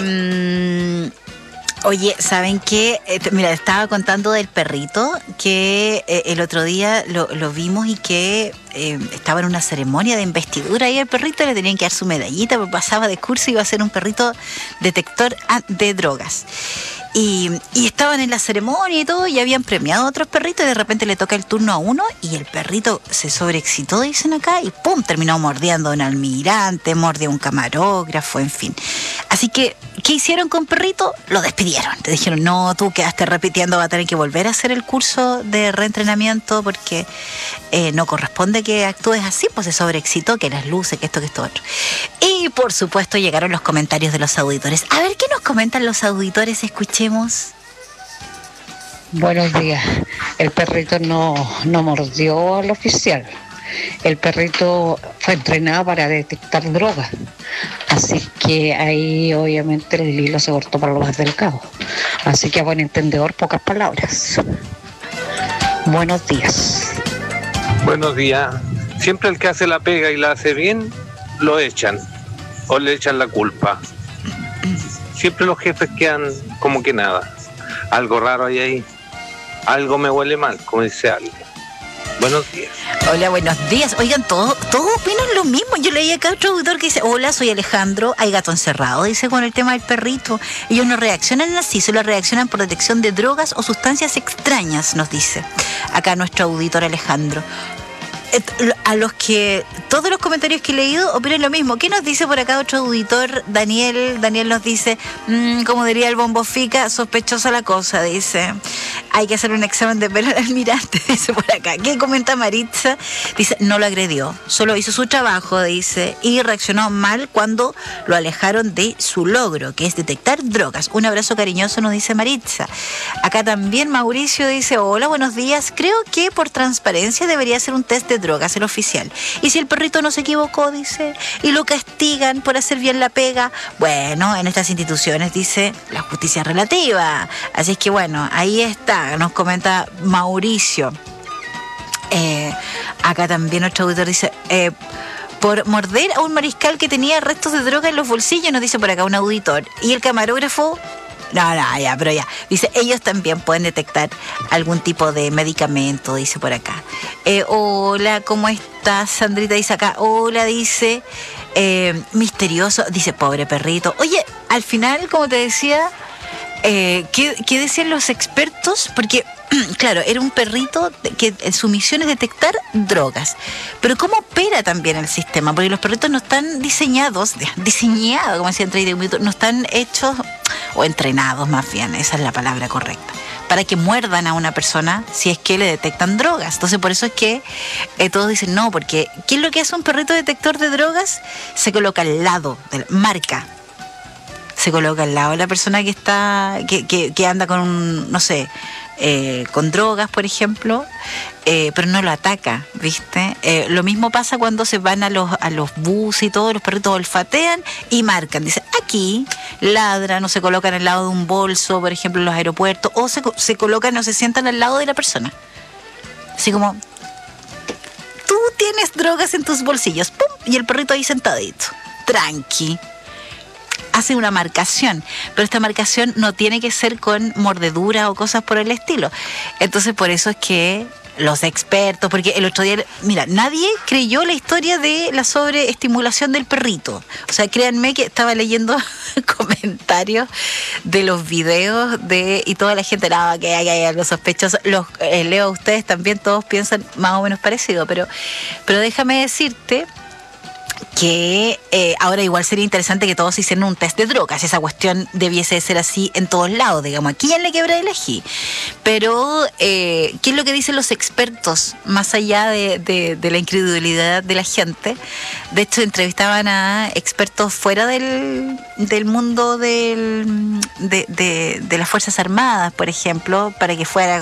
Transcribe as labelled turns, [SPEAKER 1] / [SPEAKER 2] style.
[SPEAKER 1] Oye, ¿saben qué? Mira, estaba contando del perrito que el otro día lo vimos y que estaba en una ceremonia de investidura y el perrito le tenían que dar su medallita porque pasaba de curso y iba a ser un perrito detector de drogas. Y estaban en la ceremonia y todo y habían premiado a otros perritos y de repente le toca el turno a uno y el perrito se sobreexcitó, dicen acá, y ¡pum! Terminó mordiendo a un almirante, mordió a un camarógrafo, en fin. Así que, ¿qué hicieron con perrito? Lo despidieron. Te dijeron, no, tú quedaste repitiendo, va a tener que volver a hacer el curso de reentrenamiento porque no corresponde que actúes así, pues se sobreexcitó, que las luces, que esto otro. Y por supuesto llegaron los comentarios de los auditores. A ver, ¿qué nos comentan los auditores? Escuchemos.
[SPEAKER 2] Buenos días. El perrito no mordió al oficial. El perrito fue entrenado para detectar drogas. Así que ahí obviamente el hilo se cortó para lo más delgado. Así que a buen entendedor, pocas palabras. Buenos días.
[SPEAKER 3] Buenos días. Siempre el que hace la pega y la hace bien, lo echan o le echan la culpa. Siempre los jefes quedan como que nada. Algo raro hay ahí. Algo me huele mal, como dice alguien. Buenos días.
[SPEAKER 1] Hola, buenos días. Oigan, todos opinan lo mismo. Yo leí acá otro autor que dice, hola, soy Alejandro, hay gato encerrado, dice, con el tema del perrito. Ellos no reaccionan así, solo reaccionan por detección de drogas o sustancias extrañas, nos dice acá nuestro auditor Alejandro. A los que todos los comentarios que he leído opinan lo mismo. ¿Qué nos dice por acá otro auditor? Daniel nos dice, como diría el Bombo Fica, sospechosa la cosa, dice. Hay que hacer un examen de pelo al almirante, dice por acá. ¿Qué comenta Maritza? Dice, no lo agredió, solo hizo su trabajo, dice, y reaccionó mal cuando lo alejaron de su logro, que es detectar drogas. Un abrazo cariñoso, nos dice Maritza. Acá también Mauricio dice, hola, buenos días. Creo que por transparencia debería hacer un test de drogas el oficial. Y si el perrito no se equivocó, dice, y lo castigan por hacer bien la pega, bueno, en estas instituciones, dice, la justicia es relativa. Así es que bueno, ahí está, nos comenta Mauricio. Acá también otro auditor dice, por morder a un mariscal que tenía restos de droga en los bolsillos, nos dice por acá un auditor. Y el camarógrafo, pero ya. Dice, ellos también pueden detectar algún tipo de medicamento, dice por acá. Hola, ¿cómo estás, Sandrita? Dice acá, hola, dice, misterioso, dice, pobre perrito. Oye, al final, como te decía, ¿qué decían los expertos? Porque, claro, era un perrito que su misión es detectar drogas. Pero ¿cómo opera también el sistema? Porque los perritos no están diseñados, como decía Andrei de un minuto, no están hechos, o entrenados más bien, esa es la palabra correcta, para que muerdan a una persona si es que le detectan drogas. Entonces por eso es que todos dicen no, porque ¿qué es lo que hace un perrito detector de drogas? Se coloca al lado, marca. Se coloca al lado de la persona que está, que anda con un, no sé, con drogas, por ejemplo, pero no lo ataca, ¿viste? Lo mismo pasa cuando se van a los buses y todo, los perritos olfatean y marcan. Dice, aquí ladran o se colocan al lado de un bolso, por ejemplo, en los aeropuertos, o se colocan o se sientan al lado de la persona. Así como, tú tienes drogas en tus bolsillos, ¡pum! Y el perrito ahí sentadito, tranqui. Hace una marcación, pero esta marcación no tiene que ser con mordedura o cosas por el estilo. Entonces por eso es que los expertos, porque el otro día, mira, nadie creyó la historia de la sobreestimulación del perrito. O sea, créanme que estaba leyendo comentarios de los videos y toda la gente, no, que hay los sospechosos, leo a ustedes también, todos piensan más o menos parecido, pero déjame decirte que ahora igual sería interesante que todos hicieran un test de drogas. Esa cuestión debiese ser así en todos lados, digamos, aquí en la Quebrada del Ají. Pero, ¿qué es lo que dicen los expertos? Más allá de la incredulidad de la gente. De hecho, entrevistaban a expertos fuera del mundo de las Fuerzas Armadas, por ejemplo, para que fuera